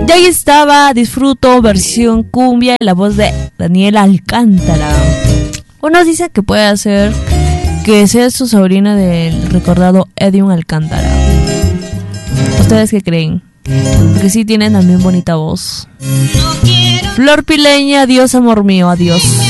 Y ahí estaba Disfruto, versión cumbia, en la voz de Daniela Alcántara. Unos dicen que puede ser que sea su sobrina del recordado Edwin Alcántara. ¿Ustedes qué creen? Que sí tienen también bonita voz. Flor Pileña, adiós amor mío, adiós.